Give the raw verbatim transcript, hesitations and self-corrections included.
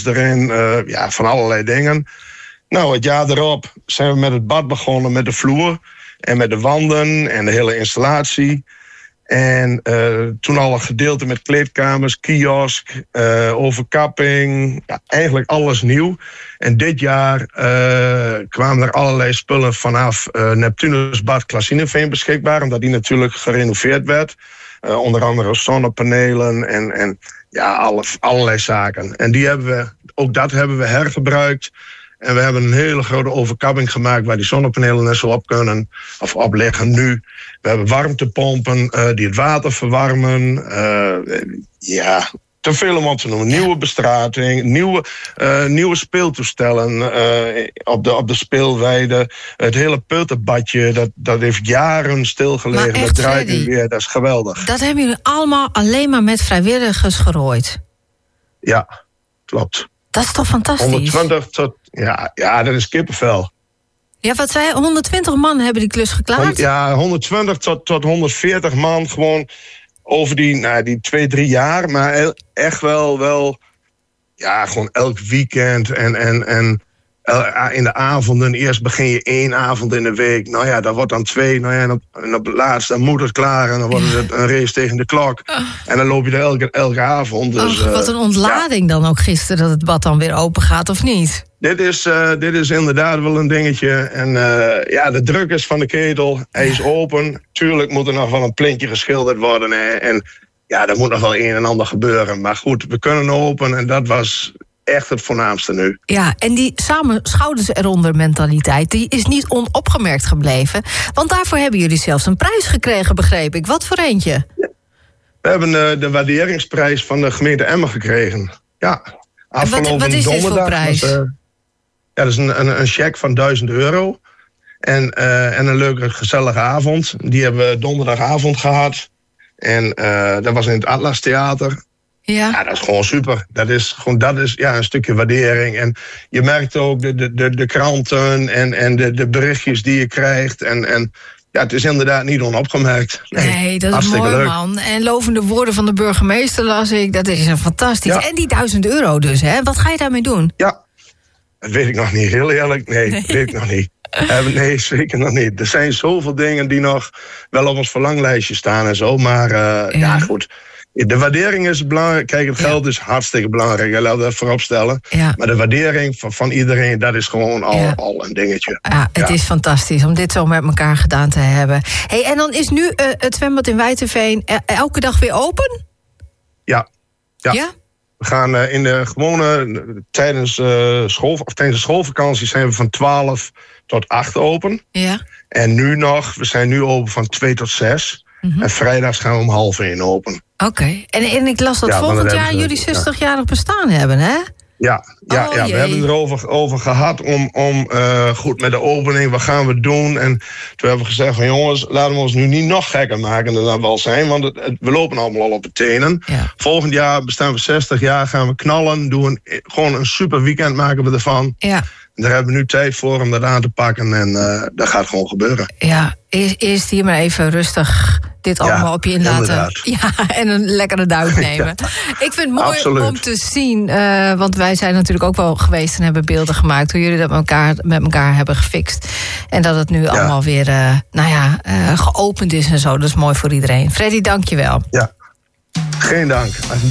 spulletjes erin, uh, ja, van allerlei dingen. Nou, het jaar erop zijn we met het bad begonnen, met de vloer en met de wanden en de hele installatie. En uh, toen al een gedeelte met kleedkamers, kiosk, uh, overkapping, ja, eigenlijk alles nieuw. En dit jaar uh, kwamen er allerlei spullen vanaf uh, Neptunusbad Klassineveen beschikbaar, omdat die natuurlijk gerenoveerd werd. Uh, onder andere zonnepanelen en, en ja, alle, allerlei zaken. En die hebben we, ook dat hebben we hergebruikt. En we hebben een hele grote overkapping gemaakt waar die zonnepanelen net zo op kunnen, of op liggen nu. We hebben warmtepompen uh, die het water verwarmen. Uh, ja, te veel om op te noemen. Nieuwe bestrating, nieuwe, uh, nieuwe speeltoestellen uh, op, de, op de speelweide. Het hele puttenbadje, dat, dat heeft jaren stilgelegen. Dat draait nu weer, dat is geweldig. Dat hebben jullie allemaal alleen maar met vrijwilligers gerooid? Ja, klopt. Dat is toch fantastisch? honderdtwintig tot, ja, ja, dat is kippenvel. Ja, wat zei je? honderdtwintig man hebben die klus geklaard? Ja, honderdtwintig tot, tot honderdveertig man gewoon over die, nou, die twee, drie jaar. Maar echt wel, wel ja, gewoon elk weekend en, en, en in de avonden. Eerst begin je één avond in de week. Nou ja, dat wordt dan twee. Nou ja, en op, en op het laatst, dan moet het klaar. En dan wordt het een race tegen de klok. Oh. En dan loop je er elke, elke avond. Dus, oh, wat een ontlading uh, ja. dan ook gisteren, dat het bad dan weer open gaat, of niet? Dit is, uh, dit is inderdaad wel een dingetje. En uh, ja, de druk is van de ketel. Hij is open. Tuurlijk moet er nog wel een plintje geschilderd worden. Hè. En ja, er moet nog wel een en ander gebeuren. Maar goed, we kunnen open. En dat was echt het voornaamste nu. Ja, en die samen schouders eronder mentaliteit, die is niet onopgemerkt gebleven. Want daarvoor hebben jullie zelfs een prijs gekregen, begreep ik. Wat voor eentje? Ja. We hebben uh, de waarderingsprijs van de gemeente Emmen gekregen. Ja. Afgelopen wat, wat is dit voor prijs? Was, uh, ja, dat is een, een, een cheque van duizend euro. En, uh, en een leuke, gezellige avond. Die hebben we donderdagavond gehad. En uh, dat was in het Atlas Theater. Ja. ja, dat is gewoon super. Dat is gewoon dat is, ja, een stukje waardering. En je merkt ook de, de, de, de kranten en, en de, de berichtjes die je krijgt. En, en ja, het is inderdaad niet onopgemerkt. Nee, nee dat is mooi, leuk. Man. En lovende woorden van de burgemeester las ik. Dat is een fantastisch. Ja. En die duizend euro dus, hè? Wat ga je daarmee doen? Ja, dat weet ik nog niet. Heel eerlijk, nee, nee. dat weet ik nog niet. Uh, nee, zeker nog niet. Er zijn zoveel dingen die nog wel op ons verlanglijstje staan en zo. Maar uh, ja. ja, goed. De waardering is belangrijk. Kijk, het geld ja. is hartstikke belangrijk. Laten we dat voorop stellen. Ja. Maar de waardering van, van iedereen, dat is gewoon al, ja. al een dingetje. Ja, het ja. is fantastisch om dit zo met elkaar gedaan te hebben. Hey, en dan is nu uh, het zwembad in Wijtenveen uh, elke dag weer open? Ja. Ja. ja? We gaan uh, in de gewone, tijdens, uh, school, of tijdens de schoolvakantie zijn we van twaalf tot acht open. Ja. En nu nog, we zijn nu open van twee tot zes. Mm-hmm. En vrijdags gaan we om half één open. Oké, okay. en, en ik las dat ja, volgend jaar we, jullie zestigjarig ja. bestaan hebben, hè? Ja, ja, oh, ja we hebben het erover over gehad om, om uh, goed met de opening, wat gaan we doen? En toen hebben we gezegd van jongens, laten we ons nu niet nog gekker maken dan dat we al zijn. Want het, het, we lopen allemaal al op de tenen. Ja. Volgend jaar bestaan we zestig jaar, gaan we knallen. Doen een, gewoon een super weekend maken we ervan. Ja. Daar hebben we nu tijd voor om dat aan te pakken en uh, dat gaat gewoon gebeuren. Ja, eerst, eerst hier maar even rustig dit allemaal ja, op je in laten. Ja, en een lekkere duik nemen. Ja, ik vind het mooi absoluut. Om te zien, uh, want wij zijn natuurlijk ook wel geweest en hebben beelden gemaakt hoe jullie dat met elkaar, met elkaar hebben gefixt. En dat het nu ja. allemaal weer uh, nou ja, uh, geopend is en zo. Dat is mooi voor iedereen. Freddy, dank je wel. Ja, geen dank.